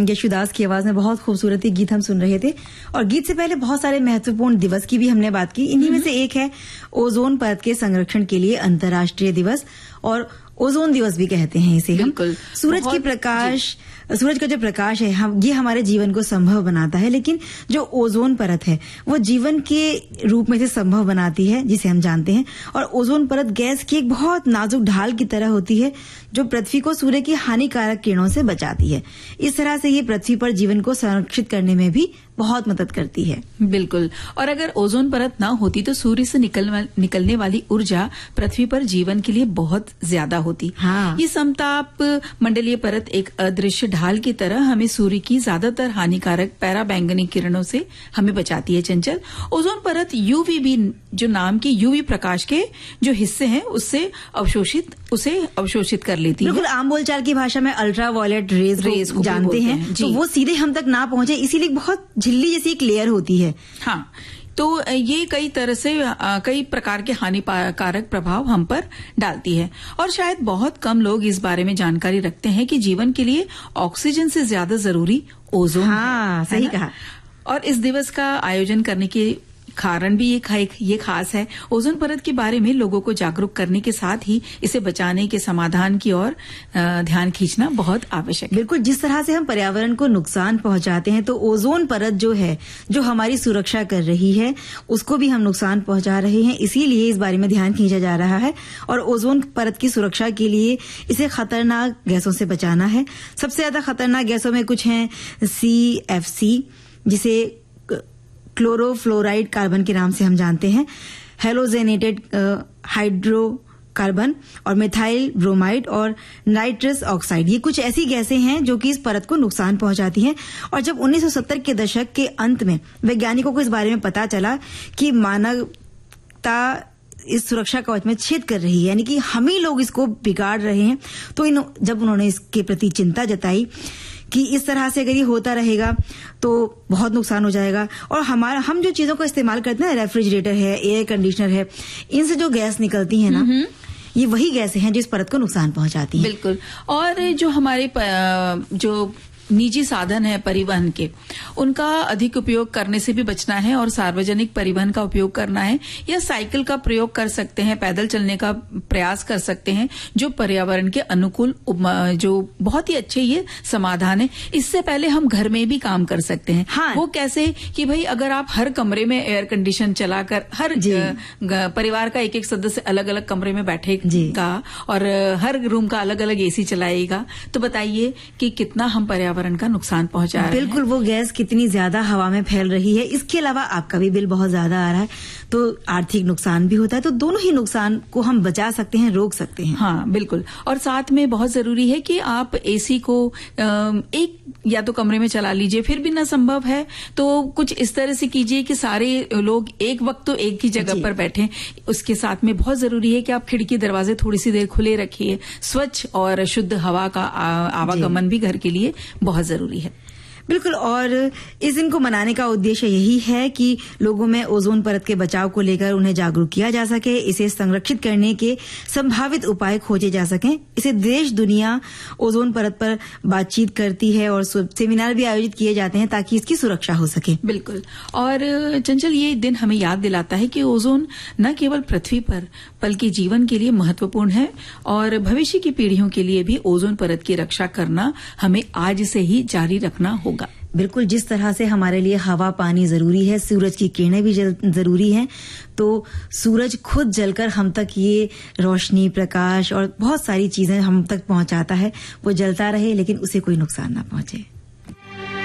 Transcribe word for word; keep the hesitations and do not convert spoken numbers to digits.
यशुदास की आवाज में बहुत खूबसूरत गीत हम सुन रहे थे। और गीत से पहले बहुत सारे महत्वपूर्ण दिवस की भी हमने बात की। इन्हीं में से एक है ओजोन परत के संरक्षण के लिए अंतर्राष्ट्रीय दिवस, और ओजोन दिवस भी कहते हैं इसे हम। सूरज की प्रकाश, सूरज का जो प्रकाश है हम ये हमारे जीवन को संभव बनाता है, लेकिन जो ओजोन परत है वो जीवन के रूप में से संभव बनाती है, जिसे हम जानते हैं। और ओजोन परत गैस की एक बहुत नाजुक ढाल की तरह होती है जो पृथ्वी को सूर्य की हानिकारक किरणों से बचाती है। इस तरह से ये पृथ्वी पर जीवन को संरक्षित करने में भी बहुत मदद करती है। बिल्कुल। और अगर ओजोन परत ना होती तो सूर्य से निकल, निकलने वाली ऊर्जा पृथ्वी पर जीवन के लिए बहुत ज्यादा होती। हाँ। ये समताप मंडलीय परत एक अदृश्य ढाल की तरह हमें सूर्य की ज्यादातर हानिकारक पैराबैंगनी किरणों से हमें बचाती है। चंचल, ओजोन परत यूवीबी जो नाम की यूवी प्रकाश के जो हिस्से हैं उससे अवशोषित उसे अवशोषित कर लेती है। बिल्कुल, आम बोलचाल की भाषा में अल्ट्रा वायलेट रेज रेज को जानते हैं, हैं तो वो सीधे हम तक ना पहुंचे, इसीलिए बहुत झिल्ली जैसी एक लेयर होती है। हाँ, तो ये कई तरह से कई प्रकार के हानिकारक प्रभाव हम पर डालती है। और शायद बहुत कम लोग इस बारे में जानकारी रखते हैं कि जीवन के लिए ऑक्सीजन से ज्यादा जरूरी ओजोन है। हाँ, सही कहा। और इस दिवस का आयोजन करने के कारण भी ये ये खास है। ओजोन परत के बारे में लोगों को जागरूक करने के साथ ही इसे बचाने के समाधान की ओर ध्यान खींचना बहुत आवश्यक है। बिल्कुल, जिस तरह से हम पर्यावरण को नुकसान पहुंचाते हैं तो ओजोन परत जो है, जो हमारी सुरक्षा कर रही है, उसको भी हम नुकसान पहुंचा रहे हैं। इसीलिए इस बारे में ध्यान खींचा जा रहा है। और ओजोन परत की सुरक्षा के लिए इसे खतरनाक गैसों से बचाना है। सबसे ज्यादा खतरनाक गैसों में कुछ हैं सी एफ सी, जिसे क्लोरोफ्लोराइड कार्बन के नाम से हम जानते हैं, हेलोजेनेटेड हाइड्रोकार्बन और मिथाइल ब्रोमाइड और नाइट्रस ऑक्साइड। ये कुछ ऐसी गैसें हैं जो कि इस परत को नुकसान पहुंचाती हैं। और जब उन्नीस सौ सत्तर के दशक के अंत में वैज्ञानिकों को इस बारे में पता चला कि मानवता इस सुरक्षा कवच में छेद कर रही है, यानी कि हम ही लोग इसको बिगाड़ रहे हैं, तो इन जब उन्होंने इसके प्रति चिंता जताई कि इस तरह से अगर ये होता रहेगा तो बहुत नुकसान हो जाएगा। और हमारा हम जो चीजों का इस्तेमाल करते हैं, रेफ्रिजरेटर है, एयर कंडीशनर है, इनसे जो गैस निकलती है ना, ये वही गैसें हैं जो इस परत को नुकसान पहुंचाती हैं। बिल्कुल। और जो हमारे जो निजी साधन है परिवहन के, उनका अधिक उपयोग करने से भी बचना है और सार्वजनिक परिवहन का उपयोग करना है, या साइकिल का प्रयोग कर सकते हैं, पैदल चलने का प्रयास कर सकते हैं, जो पर्यावरण के अनुकूल, जो बहुत ही अच्छे ये समाधान है। इससे पहले हम घर में भी काम कर सकते हैं। हाँ। वो कैसे कि भाई अगर आप हर कमरे में एयर कंडीशन चलाकर हर परिवार का एक एक सदस्य अलग अलग कमरे में बैठेगा और हर रूम का अलग अलग एसी चलाएगा, तो बताइए कि कितना हम पर्यावरण का नुकसान पहुंचा रहे हैं। बिल्कुल, वो गैस कितनी ज्यादा हवा में फैल रही है। इसके अलावा आपका भी बिल बहुत ज्यादा आ रहा है, तो आर्थिक नुकसान भी होता है। तो दोनों ही नुकसान को हम बचा सकते हैं, रोक सकते हैं। हाँ, बिल्कुल। और साथ में बहुत जरूरी है कि आप एसी को एक या तो कमरे में चला लीजिए, फिर भी ना संभव है तो कुछ इस तरह से कीजिए कि सारे लोग एक वक्त तो एक ही जगह पर बैठें। उसके साथ में बहुत जरूरी है कि आप खिड़की दरवाजे थोड़ी सी देर खुले रखिए। स्वच्छ और शुद्ध हवा का आवागमन भी घर के लिए बहुत जरूरी है। बिल्कुल। और इस दिन को मनाने का उद्देश्य यही है कि लोगों में ओजोन परत के बचाव को लेकर उन्हें जागरूक किया जा सके, इसे संरक्षित करने के संभावित उपाय खोजे जा सकें। इसे देश दुनिया ओजोन परत पर बातचीत करती है और सेमिनार भी आयोजित किए जाते हैं ताकि इसकी सुरक्षा हो सके। बिल्कुल। और चंचल, ये दिन हमें याद दिलाता है कि ओजोन न केवल पृथ्वी पर बल्कि जीवन के लिए महत्वपूर्ण है और भविष्य की पीढ़ियों के लिए भी ओजोन परत की रक्षा करना हमें आज से ही जारी रखना होगा। बिल्कुल, जिस तरह से हमारे लिए हवा पानी जरूरी है, सूरज की किरणें भी जरूरी हैं, तो सूरज खुद जलकर हम तक ये रोशनी, प्रकाश और बहुत सारी चीजें हम तक पहुंचाता है। वो जलता रहे लेकिन उसे कोई नुकसान ना पहुंचे।